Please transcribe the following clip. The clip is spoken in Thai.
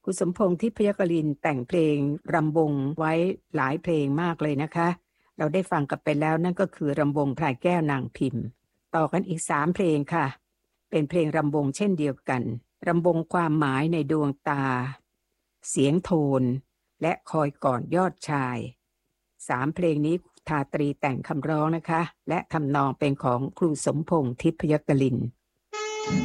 คุณสมพงษ์ทิพยกลินแต่งเพลงรำวงไว้หลายเพลงมากเลยนะคะเราได้ฟังกันไปแล้วนั่นก็คือรำวงพลายแก้วนางพิมพ์ต่อกันอีก3เพลงค่ะเป็นเพลงรำวงเช่นเดียวกันรำวงความหมายในดวงตาเสียงโทนและคอยก่อนยอดชาย3เพลงนี้ทาตรีแต่งคำร้องนะคะและทำนองเป็นของครูสมพงษ์ทิพยกลิน